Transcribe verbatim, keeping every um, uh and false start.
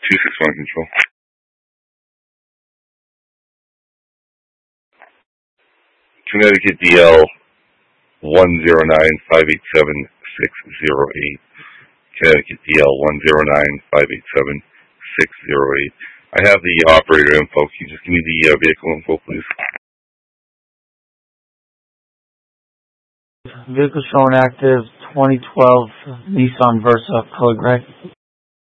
two six one control. Connecticut D L one zero nine five eight seven six zero eight. Connecticut D L one zero nine five eight seven six zero eight. I have the operator info. Can you just give me the uh, vehicle info, please? Vehicle showing active, twenty twelve Nissan Versa, color gray.